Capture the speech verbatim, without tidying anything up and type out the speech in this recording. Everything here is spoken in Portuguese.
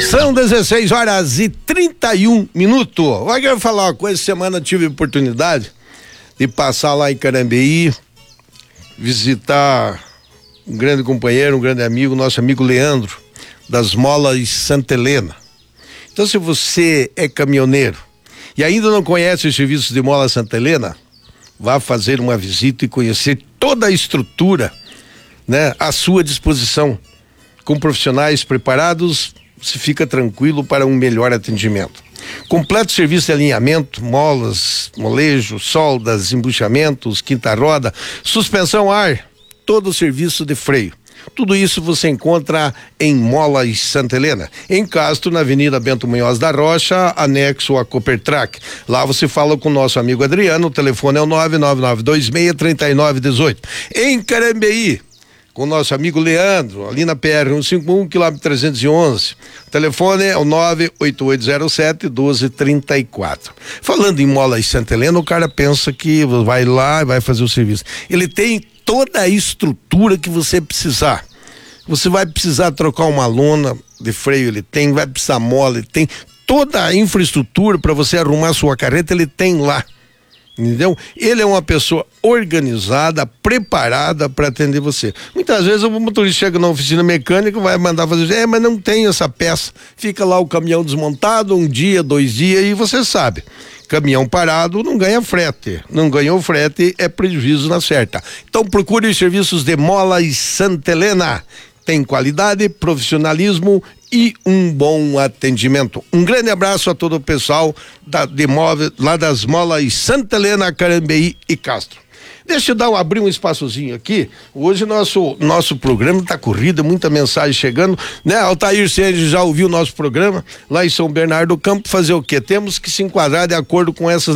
São dezesseis horas e trinta e um minutos. Eu quero falar uma coisa. Semana tive a oportunidade de passar lá em Carambeí, visitar um grande companheiro, um grande amigo, nosso amigo Leandro, das Molas Santa Helena. Então, se você é caminhoneiro e ainda não conhece os serviços de Mola Santa Helena, vá fazer uma visita e conhecer toda a estrutura, né, à sua disposição. Com profissionais preparados, se fica tranquilo para um melhor atendimento. Completo serviço de alinhamento, molas, molejo, soldas, embuchamentos, quinta roda, suspensão ar, todo o serviço de freio. Tudo isso você encontra em Molas Santa Helena, em Castro, na Avenida Bento Munhoz da Rocha, anexo a Coopertrack. Lá você fala com o nosso amigo Adriano, o telefone é o nove nove nove dois seis, três nove um oito. Em Carambeí, com o nosso amigo Leandro, ali na P R cento e cinquenta e um, quilômetro trezentos e onze. O telefone é o nove oito oito zero sete, um dois três quatro. Falando em Molas Santa Helena, o cara pensa que vai lá e vai fazer o serviço. Ele tem toda a estrutura que você precisar. Você vai precisar trocar uma lona de freio, ele tem, vai precisar mola, ele tem toda a infraestrutura para você arrumar sua carreta, ele tem lá. Entendeu? Ele é uma pessoa organizada, preparada para atender você. Muitas vezes o motorista chega na oficina mecânica, vai mandar fazer, é, mas não tem essa peça. Fica lá o caminhão desmontado, um dia, dois dias, e você sabe, caminhão parado não ganha frete. Não ganhou frete, é prejuízo na certa. Então procure os serviços de Molas Santa Helena. Tem qualidade, profissionalismo e um bom atendimento. Um grande abraço a todo o pessoal da, de móvel, lá das Molas Santa Helena, Carambeí e Castro. Deixa eu dar um, abrir um espaçozinho aqui. Hoje nosso nosso programa tá corrido, muita mensagem chegando, né? Altair Sérgio já ouviu o nosso programa lá em São Bernardo do Campo. Fazer o quê? Temos que se enquadrar de acordo com essas